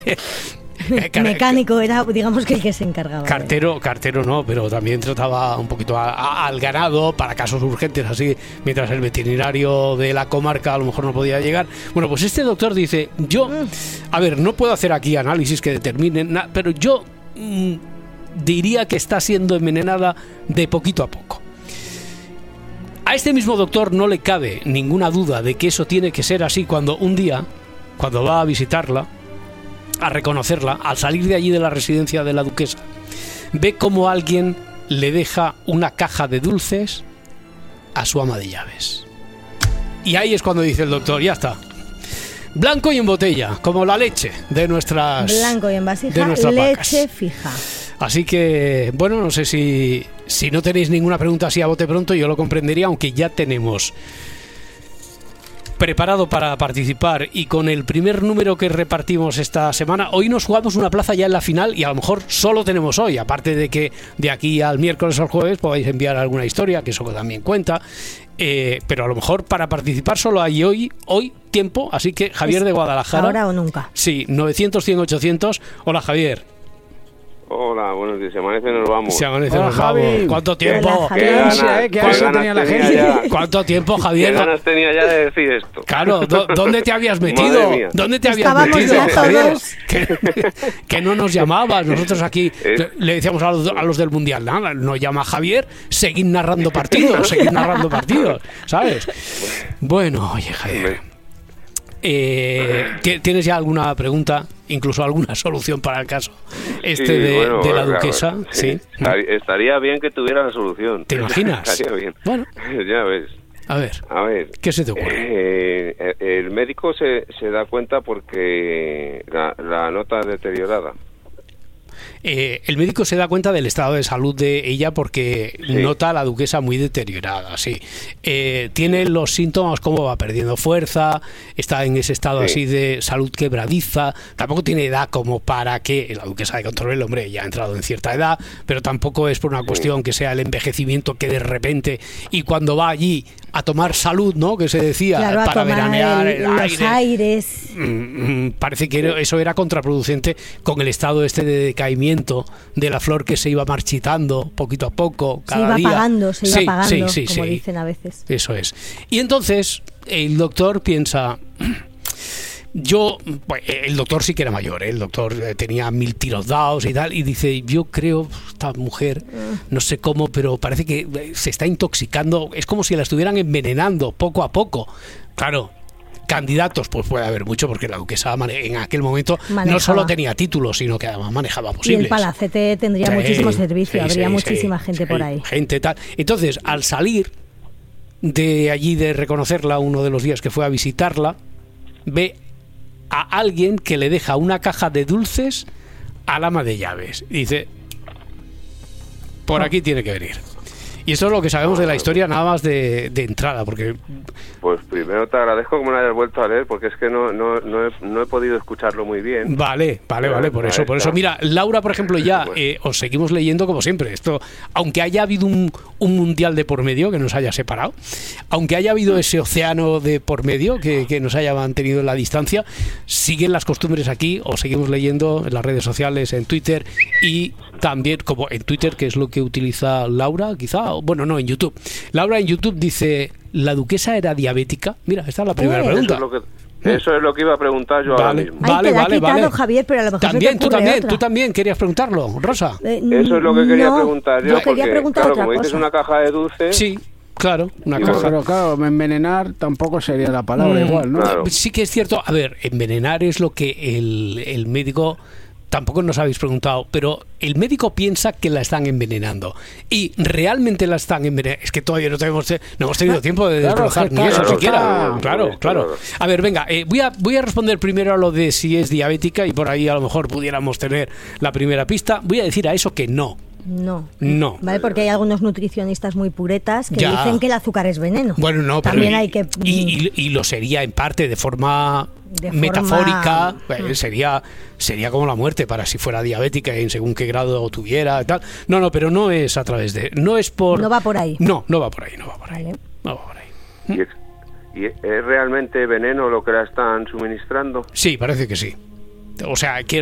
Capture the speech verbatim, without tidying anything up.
Mecánico era, digamos, que el que se encargaba. Cartero, cartero no, pero también trataba un poquito a, a, al ganado para casos urgentes, así, mientras el veterinario de la comarca a lo mejor no podía llegar. Bueno, pues este doctor dice, yo, a ver, no puedo hacer aquí análisis que determinen, na, pero yo mmm, diría que está siendo envenenada de poquito a poco. A este mismo doctor no le cabe ninguna duda de que eso tiene que ser así cuando un día, cuando va a visitarla, a reconocerla, al salir de allí de la residencia de la duquesa, ve como alguien le deja una caja de dulces a su ama de llaves. Y ahí es cuando dice el doctor, ya está. Blanco y en botella, como la leche de nuestras Blanco y en vasija, leche vacas. Fija. Así que, bueno, no sé si, si no tenéis ninguna pregunta así a bote pronto, yo lo comprendería, aunque ya tenemos preparado para participar y con el primer número que repartimos esta semana. Hoy nos jugamos una plaza ya en la final y a lo mejor solo tenemos hoy, aparte de que de aquí al miércoles o al jueves podáis enviar alguna historia, que eso también cuenta, eh, pero a lo mejor para participar solo hay hoy, hoy tiempo, así que Javier es de Guadalajara. Ahora o nunca. Sí, novecientos, cien, ochocientos. Hola, Javier. Hola, buenos días. Se amanece, nos vamos. Se amanece, Hola, nos Javi. vamos. ¿Cuánto tiempo? Hola, ¿Qué ansia, eh? ¿Qué ansia tenía la gente? ¿Cuánto tiempo, Javier? ¿Qué ganas tenía ya de decir esto? Claro, ¿dó- ¿dónde te habías metido? Madre mía. ¿Dónde te habías Estábamos metido, ya Javier? todos. Que, que no nos llamabas. Nosotros aquí Es- le decíamos a los, a los del Mundial, nada, no llama Javier, seguid narrando partidos, seguid narrando partidos, ¿sabes? Bueno, oye, Javier. Eh, ¿ti- ¿Tienes ya alguna pregunta, incluso alguna solución para el caso este Sí, de, bueno, de la claro, duquesa? sí. Sí. Estaría, estaría bien que tuviera la solución. ¿Te imaginas? Estaría bien. Bueno, Ya ves. a ver, A ver. ¿qué se te ocurre? Eh, el médico se, se da cuenta porque la, la nota deteriorada. Eh, el médico se da cuenta del estado de salud de ella porque Sí. nota a la duquesa muy deteriorada, sí. Eh, tiene los síntomas como va perdiendo fuerza, está en ese estado Sí. así de salud quebradiza, tampoco tiene edad como para que la duquesa de Control, hombre, ya ha entrado en cierta edad, pero tampoco es por una cuestión que sea el envejecimiento que de repente y cuando va allí a tomar salud, ¿no? Que se decía, Claro, a para tomar veranear el- el los aire. aires. Mm, mm, parece que eso era contraproducente con el estado este de decaimiento de la flor que se iba marchitando poquito a poco, Se cada iba día. apagando, se iba Sí, apagando, sí, sí, como sí. dicen a veces. Eso es. Y entonces el doctor piensa, yo, pues, el doctor sí que era mayor, ¿eh? El doctor eh, tenía mil tiros dados y tal, y dice, yo creo, esta mujer, no sé cómo, pero parece que eh, se está intoxicando, es como si la estuvieran envenenando poco a poco. Claro, candidatos, pues puede haber mucho, porque la duquesa mane- en aquel momento Manejaba. no solo tenía títulos, sino que además manejaba Y posibles. el palacete tendría Sí, muchísimo servicio, sí, habría sí, muchísima sí, gente sí, por ahí. Gente tal. Entonces, al salir de allí de reconocerla uno de los días que fue a visitarla, ve a alguien que le deja una caja de dulces al ama de llaves. Y dice, por aquí tiene que venir. Y esto es lo que sabemos de la historia nada más de, de entrada, porque Pues primero te agradezco que me lo hayas vuelto a leer, porque es que no, no, no, he, no he podido escucharlo muy bien. Vale, vale, Pero vale, por ahí eso, por está. eso. Mira, Laura, por ejemplo, ya Bueno. eh, os seguimos leyendo como siempre. Esto, aunque haya habido un, un mundial de por medio que nos haya separado, aunque haya habido ese océano de por medio que, que nos haya mantenido en la distancia, siguen las costumbres aquí. Os seguimos leyendo en las redes sociales, en Twitter y también como en Twitter, que es lo que utiliza Laura, quizá, o, bueno, no, en YouTube. Laura en YouTube dice, ¿la duquesa era diabética? Mira, esta es la primera Eh. pregunta. Eso es lo que, eso es lo que iba a preguntar yo ahora Vale. mismo. Ay, Vale, te la vale, ha quitado, vale. Javier, pero a lo mejor También, se te tú ocurre también, otra. tú también querías preguntarlo, Rosa. Eh, Eso es lo que quería no, preguntar yo, yo porque, quería preguntar claro, otra como dices cosa. una caja de dulces... Sí, claro, una Sí, Pero, caja. pero claro, envenenar tampoco sería la palabra Mm, igual, ¿no? Claro. Sí que es cierto, a ver, envenenar es lo que el, el médico, tampoco nos habéis preguntado, pero el médico piensa que la están envenenando y realmente la están envenenando. Es que todavía no, tenemos, no hemos tenido tiempo de Claro, desbrozar que ni está- eso claro, siquiera. está- Claro, Claro. claro. A ver, venga, eh, voy, a, voy a responder primero a lo de si es diabética y por ahí a lo mejor pudiéramos tener la primera pista. Voy a decir a eso que no. No. No. Vale, porque hay algunos nutricionistas muy puretas que Ya. dicen que el azúcar es veneno. Bueno, no, pero También y, hay que y, y- y lo sería en parte de forma De forma- metafórica, eh, Mm. sería sería como la muerte para si fuera diabética y en según qué grado tuviera y tal. No, no, pero no es a través de, no es por No va por ahí. No, no va por ahí, no va por ahí. Vale. No va por ahí. ¿Y es, y es realmente veneno lo que la están suministrando? Sí, parece que sí. O sea, quiero